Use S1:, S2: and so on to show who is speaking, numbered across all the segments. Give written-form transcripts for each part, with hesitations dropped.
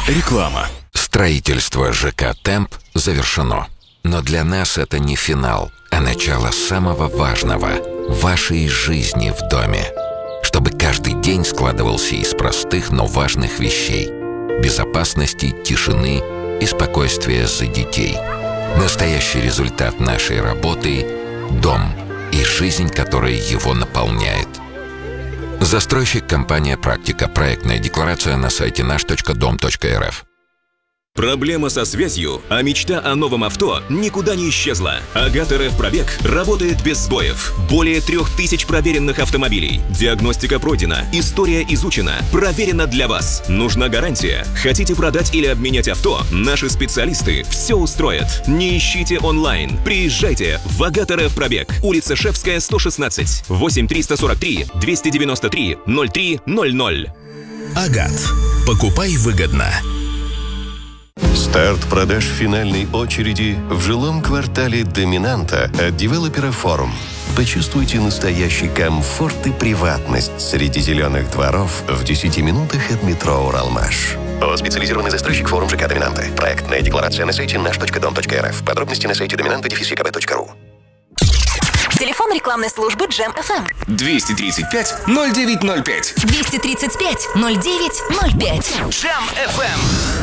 S1: Реклама.
S2: Строительство ЖК «Темп» завершено. Но для нас это не финал, а начало самого важного – вашей жизни в доме. Чтобы каждый день складывался из простых, но важных вещей – безопасности, тишины и спокойствия за детей. Настоящий результат нашей работы – дом и жизнь, которая его наполняет. Застройщик компания «Практика». Проектная декларация на сайте наш.дом.рф.
S1: Проблема со связью, а мечта о новом авто никуда не исчезла. Агат РФ Пробег работает без сбоев. Более 3000 проверенных автомобилей. Диагностика пройдена, история изучена, проверена для вас. Нужна гарантия. Хотите продать или обменять авто? Наши специалисты все устроят. Не ищите онлайн. Приезжайте в Агат РФ Пробег. Улица Шефская, 116. 8-343 293 0300.
S3: Агат. Покупай выгодно.
S4: Старт продаж финальной очереди в жилом квартале «Доминанта» от девелопера «Форум». Почувствуйте настоящий комфорт и приватность среди зеленых дворов в 10 минутах от метро «Уралмаш». Специализированный застройщик «Форум» ЖК «Доминанта». Проектная декларация на сайте наш.дом.рф. Подробности на сайте dominanta-ekb.ru.
S5: Телефон рекламной службы Джем FM
S3: 235 0905.
S5: 235 0905.
S3: Джем FM.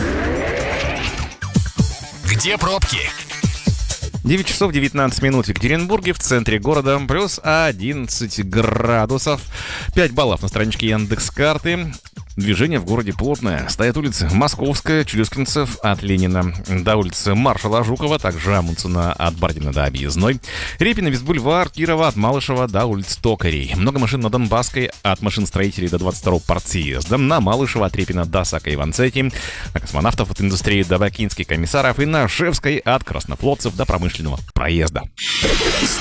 S3: Где пробки?
S6: 9 часов 19 минут в Екатеринбурге, в центре города, плюс 11 градусов. 5 баллов на страничке Яндекс.Карты. Движение в городе плотное. Стоят улицы Московская, Челюскинцев от Ленина до улицы Маршала Жукова, также Амундсена от Бардина до Объездной. Репина, Вестбульвар, Кирова от Малышева до улиц Токарей. Много машин на Донбасской от машиностроителей до 22-го партсъезда. На Малышева от Репина до Сака Иванцети. На Космонавтов от индустрии до Бакинских комиссаров. И на Шевской от Краснофлотцев до промышленного проезда.